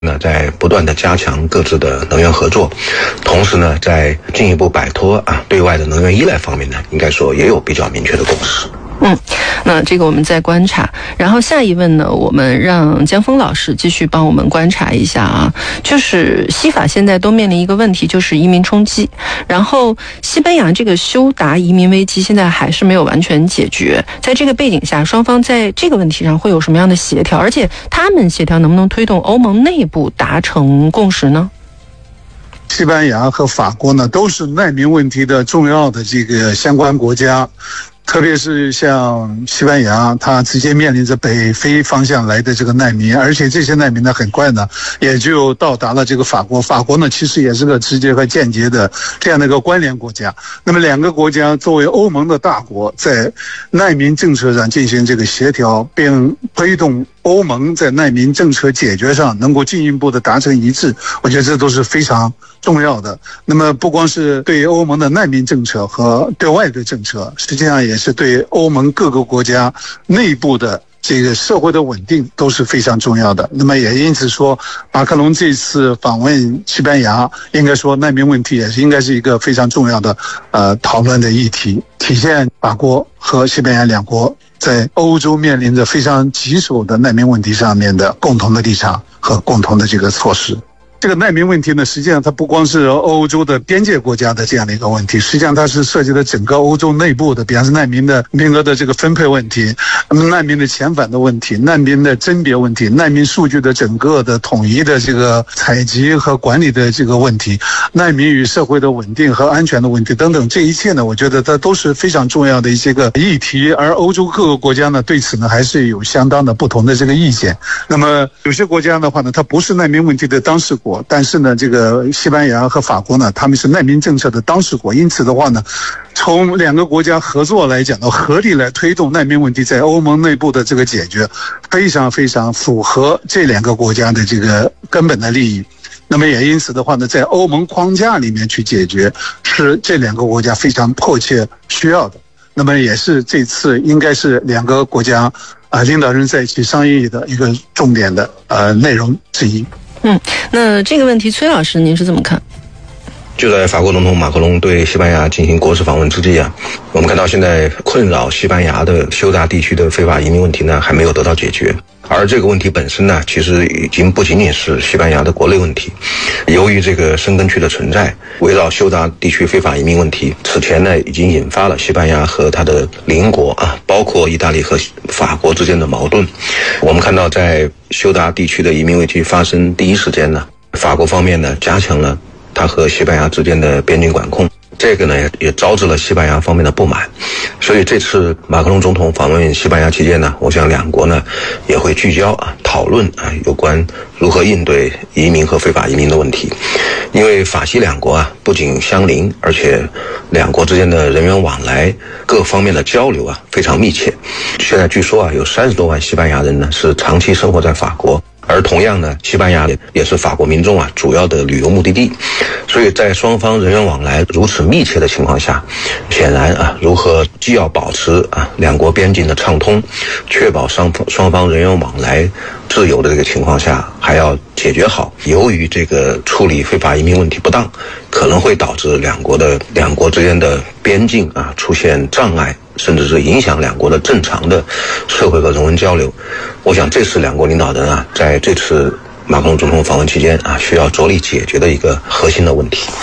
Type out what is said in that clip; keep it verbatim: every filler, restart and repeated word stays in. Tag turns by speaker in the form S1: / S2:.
S1: 呢，在不断的加强各自的能源合作，同时呢，在进一步摆脱啊对外的能源依赖方面呢，应该说也有比较明确的共识。
S2: 嗯，那这个我们再观察。然后下一问呢，我们让江峰老师继续帮我们观察一下啊，就是西法现在都面临一个问题，就是移民冲击。然后西班牙这个休达移民危机现在还是没有完全解决。在这个背景下，双方在这个问题上会有什么样的协调？而且他们协调能不能推动欧盟内部达成共识呢？
S3: 西班牙和法国呢，都是难民问题的重要的这个相关国家。特别是像西班牙，它直接面临着北非方向来的这个难民，而且这些难民呢，很快呢也就到达了这个法国。法国呢，其实也是个直接和间接的这样的一个关联国家。那么两个国家作为欧盟的大国，在难民政策上进行这个协调，并推动欧盟在难民政策解决上能够进一步的达成一致，我觉得这都是非常重要的。那么不光是对欧盟的难民政策和对外的政策，实际上也是对欧盟各个国家内部的这个社会的稳定都是非常重要的。那么也因此说，马克龙这次访问西班牙，应该说难民问题也是应该是一个非常重要的呃讨论的议题，体现法国和西班牙两国在欧洲面临着非常棘手的难民问题上面的共同的立场和共同的这个措施。这个难民问题呢，实际上它不光是欧洲的边界国家的这样的一个问题，实际上它是涉及了整个欧洲内部的，比方说难民的名额的这个分配问题，难民的遣返的问题，难民的甄别问题，难民数据的整个的统一的这个采集和管理的这个问题，难民与社会的稳定和安全的问题等等，这一切呢，我觉得它都是非常重要的一些个议题。而欧洲各个国家呢，对此呢还是有相当的不同的这个意见。那么有些国家的话呢，它不是难民问题的当事国，但是呢，这个西班牙和法国呢，他们是难民政策的当事国，因此的话呢，从两个国家合作来讲呢，合力来推动难民问题在欧盟内部的这个解决，非常非常符合这两个国家的这个根本的利益。那么也因此的话呢，在欧盟框架里面去解决，是这两个国家非常迫切需要的。那么也是这次应该是两个国家啊、呃、领导人在一起商议的一个重点的呃内容之一。
S2: 嗯，那这个问题，崔老师您是怎么看？
S1: 就在法国总统马克龙对西班牙进行国事访问之际啊，我们看到现在困扰西班牙的休达地区的非法移民问题呢，还没有得到解决。而这个问题本身呢，其实已经不仅仅是西班牙的国内问题。由于这个申根区的存在，围绕休达地区非法移民问题，此前呢已经引发了西班牙和它的邻国啊，包括意大利和法国之间的矛盾。我们看到，在休达地区的移民问题发生第一时间呢，法国方面呢加强了它和西班牙之间的边境管控。这个呢也招致了西班牙方面的不满，所以这次马克龙总统访问西班牙期间呢，我想两国呢也会聚焦啊讨论啊有关如何应对移民和非法移民的问题。因为法西两国啊不仅相邻，而且两国之间的人员往来各方面的交流啊非常密切。现在据说啊有三十多万西班牙人呢是长期生活在法国。而同样呢，西班牙也是法国民众啊主要的旅游目的地，所以在双方人员往来如此密切的情况下，显然啊，如何既要保持啊两国边境的畅通，确保双方双方人员往来自由的这个情况下，还要解决好由于这个处理非法移民问题不当，可能会导致两国的两国之间的边境啊出现障碍，甚至是影响两国的正常的社会和人文交流。我想这是两国领导人啊在这次马克龙总统访问期间啊需要着力解决的一个核心的问题。